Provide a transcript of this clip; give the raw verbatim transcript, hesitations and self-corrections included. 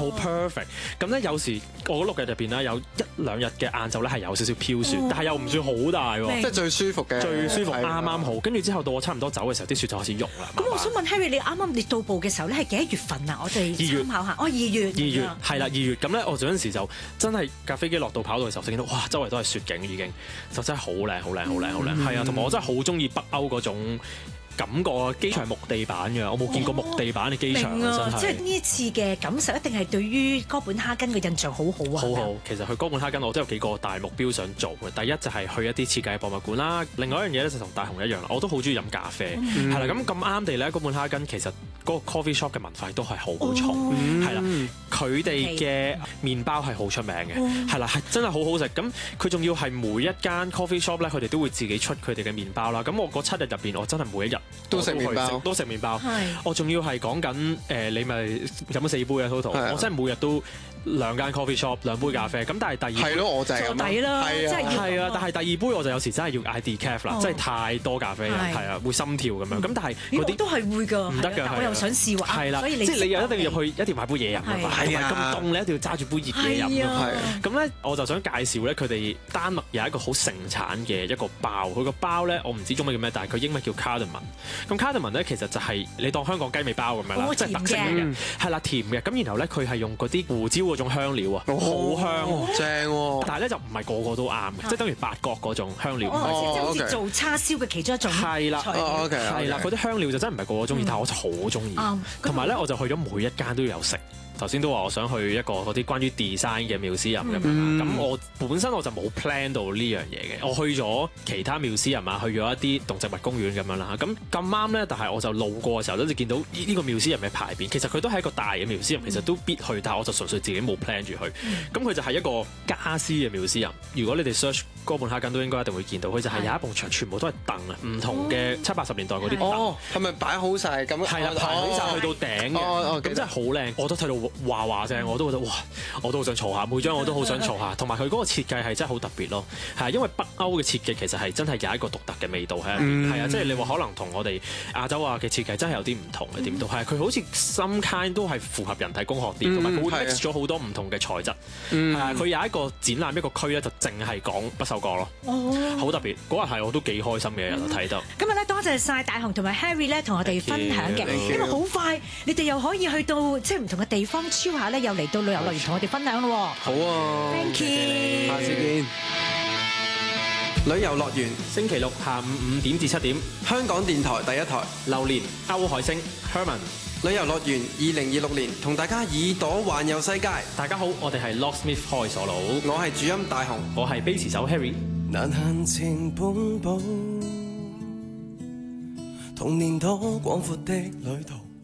好 perfect。咁咧有時我嗰六日入邊咧有一兩日嘅晏晝咧係有少少飄雪，但係又唔算好大喎， 即係最舒服嘅， 最舒服啱啱好。跟住之後到我差唔多走嘅時候，啲雪就開始融啦。 咁我想問 Harry，你啱啱你到埗嘅時候咧係幾多月份啊？我哋參考下。哦，二月。二月係啦，二月咁咧，我嗰陣時就真係架飛機落到跑道嘅時候，就見到哇，周圍都係雪景已經，就真係好靚，好靚，好靚，好靚。係啊，同埋我真係好中意北歐嗰種感覺啊！機場木地板嘅，我冇見過木地板嘅機場啊！真係， 即係呢一次嘅感受，一定係對於哥本哈根嘅印象好好啊！ 好好，其實去哥本哈根我都有幾個大目標想做嘅。第一就係去一啲設計博物館啦，另外一樣嘢咧就同大雄一樣啦，我都好中意飲咖啡，係啦、嗯。咁咁啱地咧，哥本哈根其實嗰個 coffee shop 嘅文化都係好好重，係啦、哦。佢哋嘅麵包係好出名嘅，係啦、哦，係真係好好食。咁佢仲要係每一間 coffee shop 咧，佢哋都會自己出佢哋嘅麵包啦。咁我嗰七日入邊，我真係每一日都食麵包， 都食麵包。我仲要係講緊誒，你咪飲咗四杯啊 total。我真係每日都兩間 coffee shop 兩杯咖啡。咁但係第二係咯，我就係咁抵啦， 係啊， 係啊。但係第二杯我就有時真係要嗌 decaf 啦，真係太多咖啡啊，係啊，會心跳咁樣。咁但係嗰啲都係會㗎， 唔得㗎， 我又想試喎。 係啦， 所以你即係你又一定要入去，一定要買杯嘢飲㗎嘛。係啊，咁凍你一定要揸住杯熱嘢飲㗎。咁咧我就想介紹咧，佢哋丹麥有一個好盛產嘅一個包，佢個包咧我唔知中文叫咩，但係佢英文叫 cardamom。咁 cardamom 咧其實就係你當香港雞尾包咁樣啦，即係特色嚟嘅，係啦，甜嘅。咁然後咧佢係用嗰啲胡椒嗰種香料啊，好香正喎。 但係咧就唔係個個都啱嘅，即係等於八角嗰種香料。 哦，即係好似做叉燒嘅其中一種。 係啦，係啦，嗰啲香料就真係唔係個個中意，但係我就好中意。同埋咧，我就去咗每一間都有食。頭先都話我想去一個嗰啲關於 design 嘅 museum 咁樣啦，咁、嗯、我本身我就冇 plan 到呢樣嘢嘅，我去咗其他 museum啊，去咗一啲動植物公園咁樣啦，咁咁啱咧，但係我就路過嘅時候咧就見到呢個 museum 嘅牌匾，其實佢都係一個大嘅 museum，其實都必去，但係我就純粹自己冇 plan 住去，咁佢就係一個家私嘅 museum。如果你哋 search 哥本哈根都應該一定會見到，佢就係有一埲牆全部都係凳啊，唔同嘅七八十年代嗰啲凳。 哦，係咪擺好晒咁？ 係啦，排好晒去到頂嘅， 哦，咁真係好靚，我都睇到。話話聲，我都覺得哇，我都好想坐下，每張我都好想坐下，同埋佢嗰個設計係真係好特別咯，係啊，因為北歐嘅設計其實係真係有一個獨特嘅味道喺入面，係啊、嗯，即係你話可能同我哋亞洲啊嘅設計真係有啲唔同嘅點都係，佢好似 some kind 都係符合人體工學啲，同埋佢會 mix 咗好多唔同嘅材質，係啊，佢有一個展覽一個區咧就淨係講不鏽鋼咯，好、哦、特別，嗰日係我都幾開心嘅日睇到。 今日咧多謝晒大雄同埋 Harry 咧同我哋分享嘅，因為好快你哋又可以去到即係唔同嘅地方超下咧，又嚟到旅遊樂園同我哋分享咯。 好啊 ，Thank you， 下次見。旅遊樂園星期六下午五點至七點， 香港電台第一台， 榴蓮歐海星 Herman。 旅遊樂園二零二六年同大家耳朵環遊世界。 大家好，我哋係 Locksmith 開鎖佬， 我係主音大雄， 我係 Bass 手 Harry。 難行程奔跑，童年多廣闊的旅途。